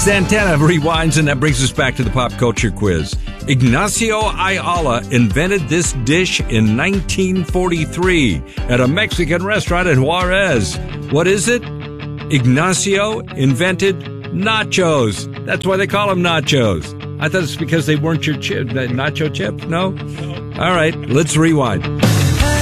Santana rewinds, and that brings us back to the pop culture quiz. Ignacio Ayala invented this dish in 1943 at a Mexican restaurant in Juarez. What is it? Ignacio invented nachos. That's why they call them nachos. I thought it's because they weren't your nacho chip. No? All right, let's rewind.